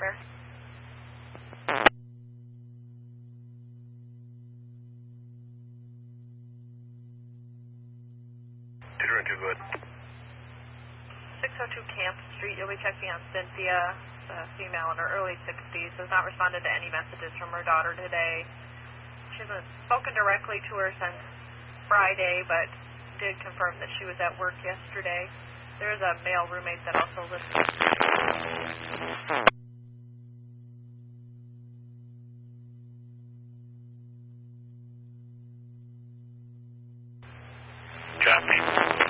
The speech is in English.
Bear. Tutoring 2, good. 602 Camp Street. You'll be checking on Cynthia, a female in her early 60s. Has not responded to any messages from her daughter today. She hasn't spoken directly to her since Friday, but did confirm that she was at work yesterday. There is a male roommate that also lives.